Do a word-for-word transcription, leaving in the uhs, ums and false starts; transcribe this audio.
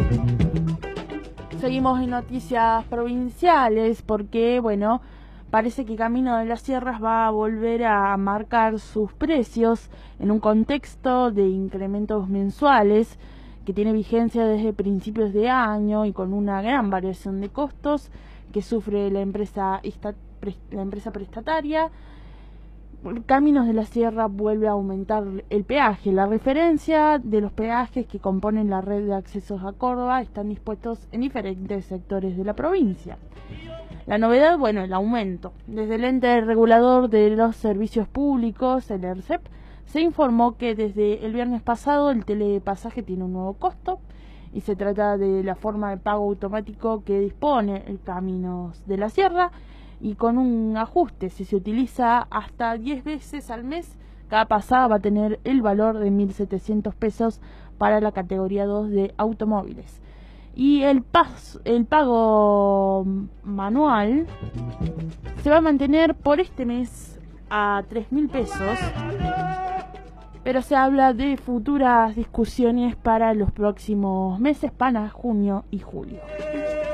Seguimos en noticias provinciales porque, bueno, parece que Camino de las Sierras va a volver a marcar sus precios en un contexto de incrementos mensuales que tiene vigencia desde principios de año y con una gran variación de costos que sufre la empresa, la empresa prestataria. Caminos de la Sierra vuelve a aumentar el peaje. La referencia de los peajes que componen la red de accesos a Córdoba están dispuestos en diferentes sectores de la provincia. La novedad, bueno, el aumento. Desde el ente regulador de los servicios públicos, el ERCEP, se informó que desde el viernes pasado el telepasaje tiene un nuevo costo y se trata de la forma de pago automático que dispone el Caminos de la Sierra, y con un ajuste, si se utiliza hasta diez veces al mes, cada pasada va a tener el valor de mil setecientos pesos para la categoría dos de automóviles. Y el, pas, el pago manual se va a mantener por este mes a tres mil pesos, pero se habla de futuras discusiones para los próximos meses, para junio y julio.